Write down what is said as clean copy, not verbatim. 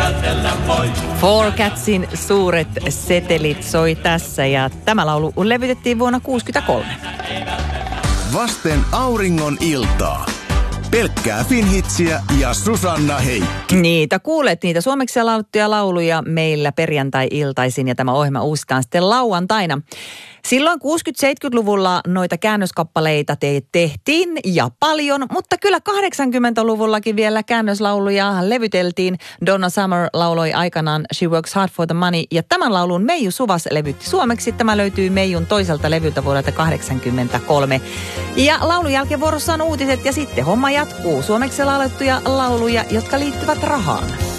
Four Catsin suuret setelit soi tässä ja tämä laulu levytettiin vuonna 1963. Vasten auringon iltaa. Pelkkää Finhitsiä ja Susanna Heikki. Niitä kuulet, niitä suomeksi lauluttuja lauluja meillä perjantai-iltaisin ja tämä ohjelma uusitaan sitten lauantaina. Silloin 60-70-luvulla noita käännöskappaleita tehtiin ja paljon, mutta kyllä 80-luvullakin vielä käännöslauluja levyteltiin. Donna Summer lauloi aikanaan She Works Hard for the Money ja tämän laulun Meiju Suvas levytti suomeksi. Tämä löytyy Meijun toiselta levyltä vuodelta 1983. Ja laulun jälkeen vuorossa on uutiset ja sitten homma jatkuu. Suomeksi laulettuja lauluja, jotka liittyvät rahaan.